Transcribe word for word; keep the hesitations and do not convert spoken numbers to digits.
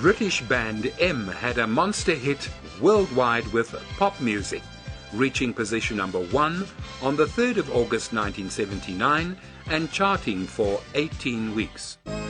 British band M had a monster hit worldwide with Pop Music, reaching position number one on the third of August nineteen seventy-nine and charting for eighteen weeks.